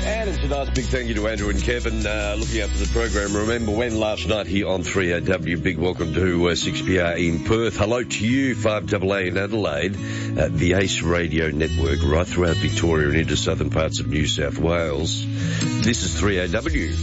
And it's a nice big thank you to Andrew and Kevin looking after the program. Remember when last night here on 3AW, big welcome to 6PR in Perth. Hello to you, 5AA in Adelaide, the Ace Radio Network right throughout Victoria and into southern parts of New South Wales. This is 3AW.